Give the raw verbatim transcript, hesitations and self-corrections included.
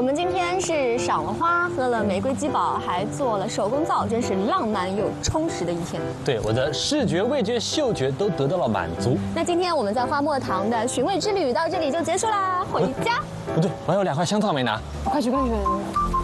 们今天是赏了花，喝了玫瑰鸡堡，还做了手工皂，真是浪漫又充实的一天。 对，我的视觉、味觉、嗅觉都得到了满足。 那今天我们在花墨堂的寻味之旅到这里就结束啦，回家。 不对，我还有两块香皂没拿。 快去快去！